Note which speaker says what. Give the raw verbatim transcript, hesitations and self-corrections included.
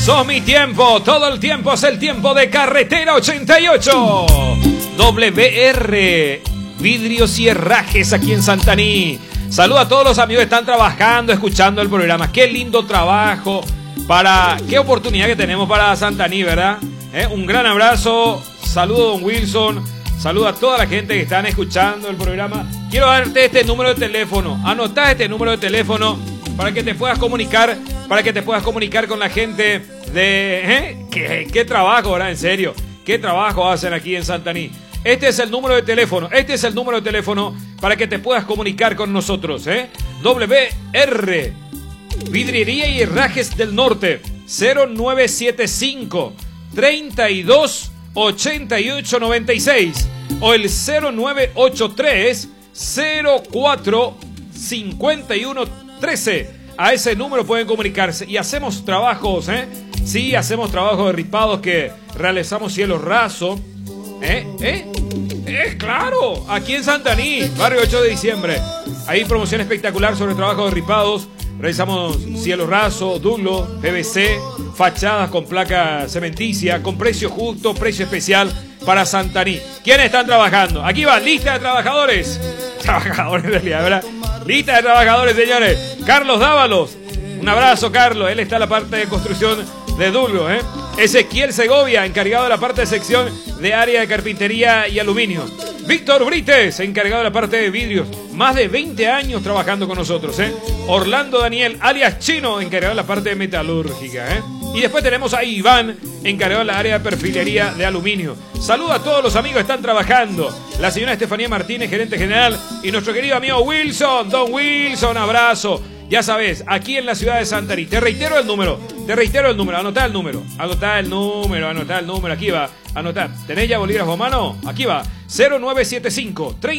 Speaker 1: Sos mi tiempo, todo el tiempo es el tiempo de Carretera ochenta y ocho. W R, vidrios y herrajes aquí en Santaní. Saluda a todos los amigos que están trabajando, escuchando el programa. Qué lindo trabajo, para qué oportunidad que tenemos para Santaní, ¿verdad? ¿Eh? Un gran abrazo, saludo a don Wilson, saludo a toda la gente que están escuchando el programa. Quiero darte este número de teléfono, anotá este número de teléfono para que te puedas comunicar, para que te puedas comunicar con la gente de... ¿eh? ¿Qué, qué trabajo, ¿verdad? En serio, qué trabajo hacen aquí en Santaní. Este es el número de teléfono, este es el número de teléfono para que te puedas comunicar con nosotros, ¿eh? W R, Vidriería y Herrajes del Norte, cero nueve siete cinco, treinta y dos, ochenta y ocho noventa y seis o el cero nueve ocho tres, cero cuatro, cincuenta y uno trece. A ese número pueden comunicarse y hacemos trabajos, ¿eh? Sí, hacemos trabajos de ripados que realizamos cielo raso. ¿Eh? ¿Eh? ¿Eh? ¡Claro! Aquí en Santaní, barrio ocho de diciembre. Hay promoción espectacular sobre trabajo de ripados. Realizamos cielo raso, dulo, P V C, fachadas con placa cementicia, con precio justo, precio especial para Santaní. ¿Quiénes están trabajando? Aquí va, lista de trabajadores. Trabajadores en realidad, ¿verdad? Lista de trabajadores, señores. Carlos Dávalos. Un abrazo, Carlos. Él está en la parte de construcción de dulo, ¿eh? Ezequiel Segovia, encargado de la parte de sección de área de carpintería y aluminio. Víctor Brites, encargado de la parte de vidrios. Más de veinte años trabajando con nosotros, ¿eh? Orlando Daniel, alias Chino, encargado de la parte de metalúrgica, ¿eh? Y después tenemos a Iván, encargado de la área de perfilería de aluminio. Saluda a todos los amigos que están trabajando. La señora Estefanía Martínez, gerente general. Y nuestro querido amigo Wilson. Don Wilson, abrazo. Ya sabes, aquí en la ciudad de Santaní. Te reitero el número, te reitero el número, anotá el número, anotá el número, anotá el número, aquí va, anotá. ¿Tenés ya bolígrafo a mano? Aquí va, cero nueve siete cinco, treinta